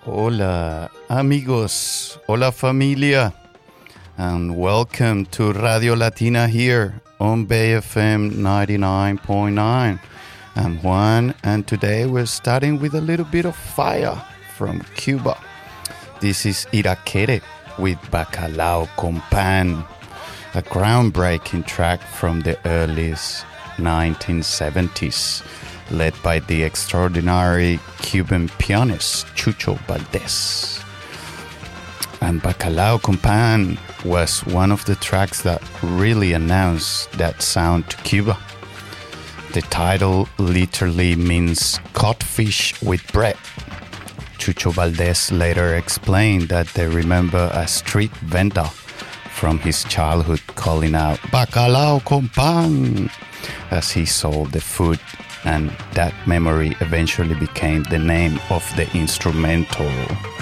Hola, amigos. Hola, familia. And welcome to Radio Latina here on Bay FM 99.9. I'm Juan, and today we're starting with a little bit of fire from Cuba. This is Irakere with Bacalao con Pan, a groundbreaking track from the early 1970s, led by the extraordinary Cuban pianist Chucho Valdés. And Bacalao con Pan was one of the tracks that really announced that sound to Cuba. The title literally means codfish with bread. Chucho Valdés later explained that they remember a street vendor from his childhood calling out Bacalao con Pan as he sold the food, and that memory eventually became the name of the instrumental.